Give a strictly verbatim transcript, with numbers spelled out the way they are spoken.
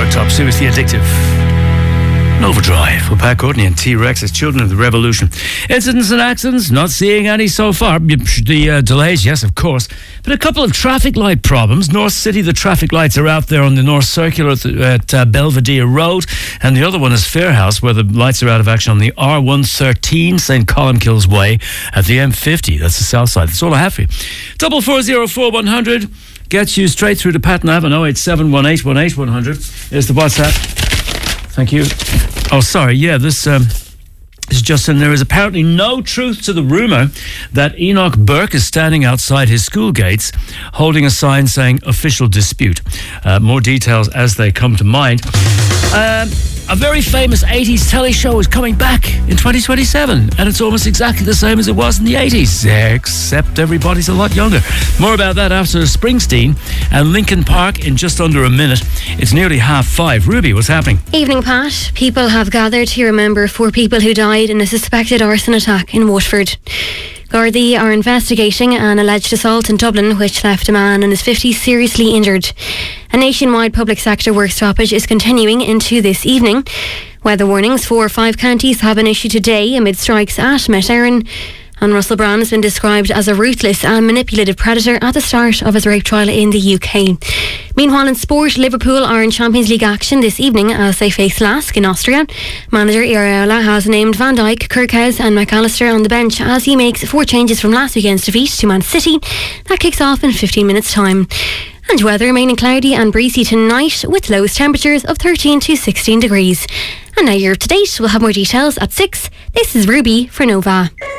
Top Seriously Addictive. Overdrive with Pat Courtney and T-Rex as Children of the Revolution. Incidents and accidents, not seeing any so far. The uh, delays, yes, of course. But a couple of traffic light problems. North City, the traffic lights are out there on the North Circular at, the, at uh, Belvedere Road. And the other one is Fairhouse, where the lights are out of action on the R one thirteen, St Columkille's Way, at the M fifty. That's the south side. That's all I have for you. Double four zero four one hundred gets you straight through to Pat Nav on oh eight seven one eight one eight one hundred. Is the WhatsApp. Thank you. Oh, sorry. Yeah, this um, is Justin. There is apparently no truth to the rumour that Enoch Burke is standing outside his school gates holding a sign saying official dispute. Uh, more details as they come to mind. Um, a very famous eighties telly show is coming back in twenty twenty-seven, and it's almost exactly the same as it was in the eighties, except everybody's a lot younger. More about that after Springsteen and Linkin Park in just under a minute. It's nearly half five. Ruby, what's happening? Evening, Pat. People have gathered to remember four people who died in a suspected arson attack in Waterford. Gardaí are investigating an alleged assault in Dublin which left a man in his fifties seriously injured. A nationwide public sector work stoppage is continuing into this evening. Weather warnings for five counties have been issued today amid strikes at Met Éireann. And Russell Brand has been described as a ruthless and manipulative predator at the start of his rape trial in the U K. Meanwhile, in sport, Liverpool are in Champions League action this evening as they face Lask in Austria. Manager Iraola has named Van Dijk, Kirkhouse and McAllister on the bench as he makes four changes from last weekend's defeat to Man City. That kicks off in fifteen minutes' time. And weather remaining cloudy and breezy tonight with lowest temperatures of thirteen to sixteen degrees. And now you're up to date. We'll have more details at six. This is Ruby for Nova.